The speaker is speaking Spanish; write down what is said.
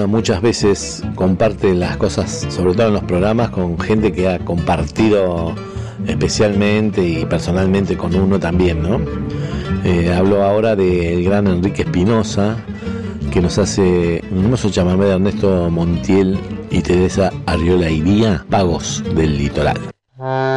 muchas veces comparte las cosas, sobre todo en los programas, con gente que ha compartido especialmente y personalmente con uno también, ¿no? Hablo ahora del gran Enrique Espinosa, que nos hace un hermoso chamamé de Ernesto Montiel y Teresa Arriola Iría, Pagos del Litoral.